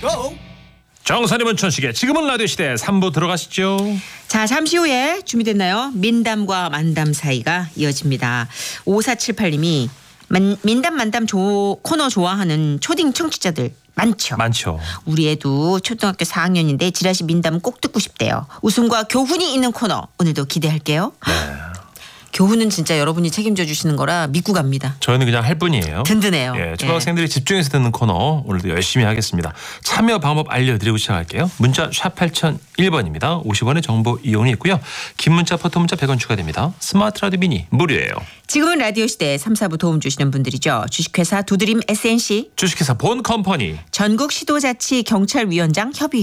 go. 정선이 천식의 지금은 라디오 시대 3부 들어가시죠. 자, 잠시 후에 준비됐나요? 민담과 만담 사이가 이어집니다. 5478님이 민담 만담 코너 좋아하는 초딩 청취자들 많죠. 우리 애도 초등학교 4학년인데 지라시 민담 꼭 듣고 싶대요. 웃음과 교훈이 있는 코너 오늘도 기대할게요. 네. 교훈은 진짜 여러분이 책임져 주시는 거라 믿고 갑니다. 저희는 그냥 할 뿐이에요. 든든해요. 예, 초등학생들이 집중해서 듣는 코너 오늘도 열심히 하겠습니다. 참여 방법 알려드리고 시작할게요. 문자 샵 8001번입니다. 50원의 정보 이용이 있고요. 긴 문자 포토 문자 100원 추가됩니다. 스마트 라디오 미니 무료예요. 지금은 라디오 시대 3, 4부 도움 주시는 분들이죠. 주식회사 두드림 SNC, 주식회사 본 컴퍼니, 전국 시도자치 경찰위원장 협의